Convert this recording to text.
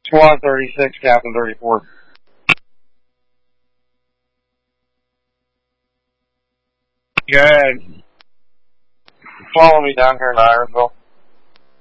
Squad 36, Captain 34. Go ahead. Follow me down here in Irisville.